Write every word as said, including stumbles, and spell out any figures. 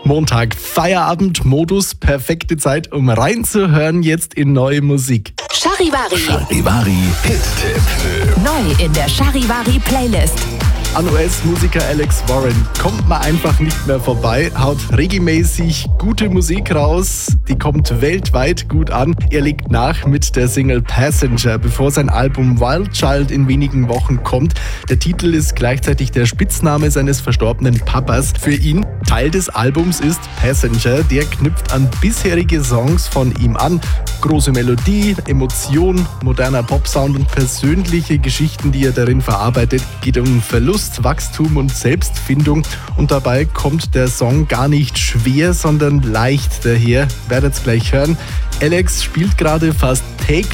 Montag, Feierabend-Modus, perfekte Zeit, um reinzuhören jetzt in neue Musik. Charivari. Charivari Hit-Tipp. Neu in der Charivari-Playlist. An U S-Musiker Alex Warren kommt man einfach nicht mehr vorbei, haut regelmäßig gute Musik raus, die kommt weltweit gut an. Er legt nach mit der Single Passenger, bevor sein Album Wild Child in wenigen Wochen kommt. Der Titel ist gleichzeitig der Spitzname seines verstorbenen Papas. Für ihn Teil des Albums ist Passenger, der knüpft an bisherige Songs von ihm an. Große Melodie, Emotion, moderner Popsound und persönliche Geschichten, die er darin verarbeitet, geht um Verlust, Wachstum und Selbstfindung, und dabei kommt der Song gar nicht schwer, sondern leicht daher. Werdet's gleich hören. Alex spielt gerade fast täglich